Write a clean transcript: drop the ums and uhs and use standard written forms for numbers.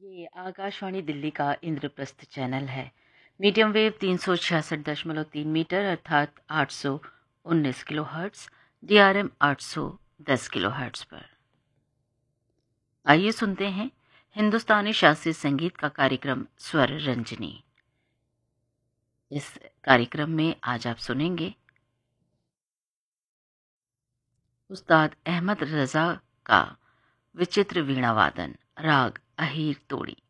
ये आकाशवाणी दिल्ली का इंद्रप्रस्थ चैनल है। मीडियम वेव 366.3 मीटर अर्थात 819 kilo hertz, DRM 810 kilo hertz पर। आइए सुनते हैं हिंदुस्तानी शास्त्रीय संगीत का कार्यक्रम स्वर रंजनी। इस कार्यक्रम में आज आप सुनेंगे उस्ताद अहमद रजा का विचित्र वीणा वादन, राग अहीर तोड़ी।